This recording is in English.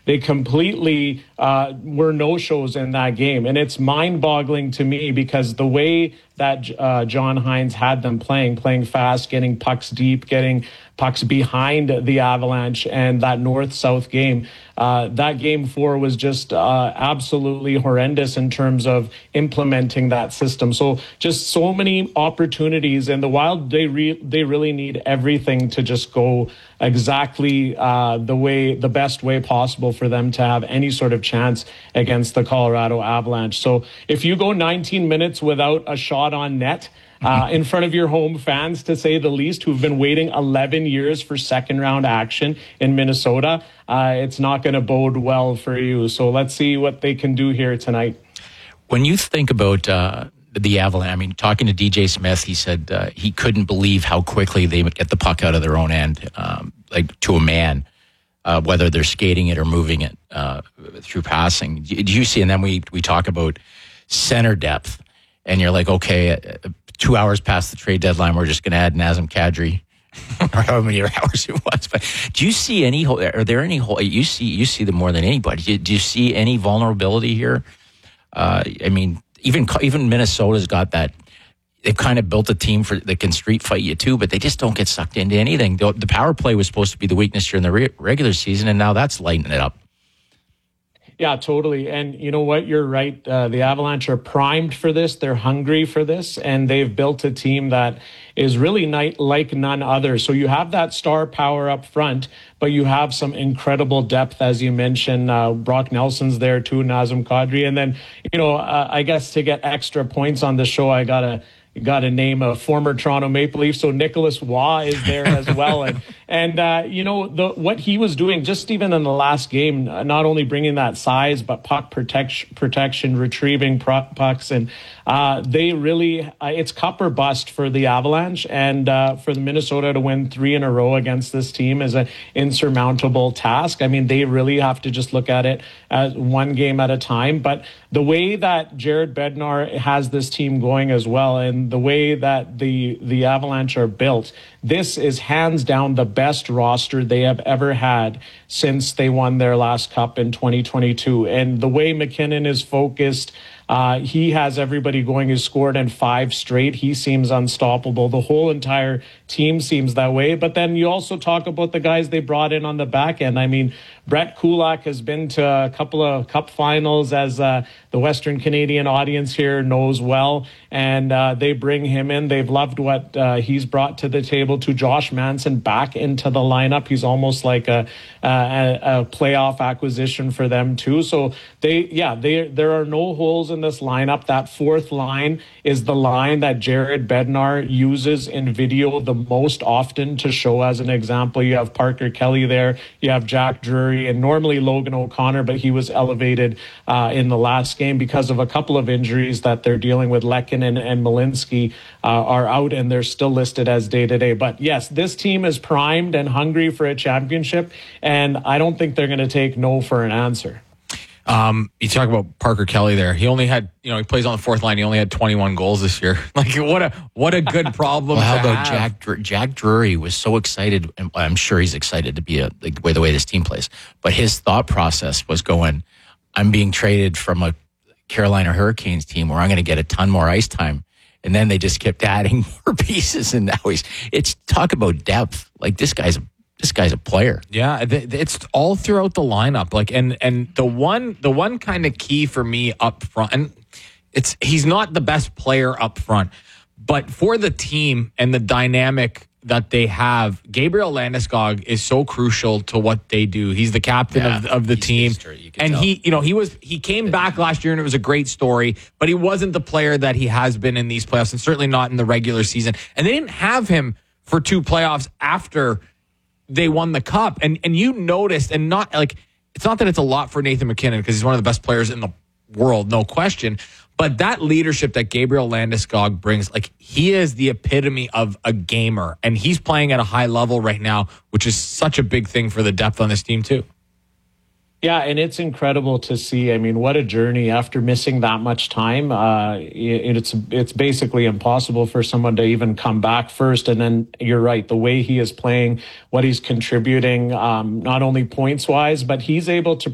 they completely were no-shows in that game. And it's mind-boggling to me because the way that John Hynes had them playing fast, getting pucks deep, getting pucks behind the Avalanche, and that north-south game, that game 4 was just absolutely horrendous in terms of implementing that system. So just so many opportunities, and the Wild, they really need everything to just go exactly the best way possible for them to have any sort of chance against the Colorado Avalanche. So if you go 19 minutes without a shot on net, in front of your home fans, to say the least, who've been waiting 11 years for second round action in Minnesota, it's not going to bode well for you. So let's see what they can do here tonight. When you think about the Avalanche, I mean, talking to DJ Smith, he said he couldn't believe how quickly they would get the puck out of their own end, like to a man, whether they're skating it or moving it through passing. Did you see? And then we talk about center depth, and you're like, okay, 2 hours past the trade deadline, we're just going to add Nazem Kadri, or how many hours it was. But do you see any? Are there any? You see them more than anybody. Do you see any vulnerability here? I mean, even Minnesota's got that. They've kind of built a team that can street fight you too, but they just don't get sucked into anything. The power play was supposed to be the weakness during the regular season, and now that's lighting it up. Yeah, totally. And you know what? You're right. The Avalanche are primed for this. They're hungry for this. And they've built a team that is really like none other. So you have that star power up front, but you have some incredible depth, as you mentioned. Brock Nelson's there too, Nazem Kadri. And then, I guess to get extra points on the show, I got to name a former Toronto Maple Leaf. So Nicholas Waugh is there as well. And what he was doing, just even in the last game, not only bringing that size, but puck protection, retrieving pucks. And they really, it's cup or bust for the Avalanche. And for the Minnesota to win 3 in a row against this team is an insurmountable task. I mean, they really have to just look at it as one game at a time. But the way that Jared Bednar has this team going as well, and the way that the Avalanche are built, this is hands down the best roster they have ever had since they won their last cup in 2022. And the way McKinnon is focused, he has everybody going. He's scored in 5 straight. He seems unstoppable. The whole entire team seems that way. But then you also talk about the guys they brought in on the back end. I mean, Brett Kulak has been to a couple of cup finals, as the Western Canadian audience here knows well. And they bring him in. They've loved what he's brought to the table. To Josh Manson back into the lineup. He's almost like a playoff acquisition for them too. So there are no holes in this lineup. That fourth line is the line that Jared Bednar uses in video the most often to show as an example. You have Parker Kelly there. You have Jack Drury and normally Logan O'Connor, but he was elevated in the last game because of a couple of injuries that they're dealing with. Lehkonen and Malinsky are out, and they're still listed as day-to-day. But yes, this team is primed and hungry for a championship, and I don't think they're going to take no for an answer. You talk about Parker Kelly there. He only had, he plays on the fourth line. He only had 21 goals this year. Like, what a good problem. Well, how about Jack Drury was so excited. And I'm sure he's excited to be the way this team plays. But his thought process was going, I'm being traded from a Carolina Hurricanes team where I'm going to get a ton more ice time. And then they just kept adding more pieces. And now it's talk about depth. Like, this guy's a player. Yeah, it's all throughout the lineup. Like, and the one kind of key for me up front, and he's not the best player up front, but for the team and the dynamic that they have, Gabriel Landeskog is so crucial to what they do. He's the captain of the team, and he came back last year, and it was a great story. But he wasn't the player that he has been in these playoffs, and certainly not in the regular season. And they didn't have him for 2 playoffs after they won the cup. And you noticed, and not like, it's not that it's a lot for Nathan McKinnon because he's one of the best players in the world, no question. But that leadership that Gabriel Landeskog brings, like, he is the epitome of a gamer, and he's playing at a high level right now, which is such a big thing for the depth on this team too. Yeah, and it's incredible to see. I mean, what a journey after missing that much time. It's basically impossible for someone to even come back first. And then you're right, the way he is playing, what he's contributing, not only points-wise, but he's able to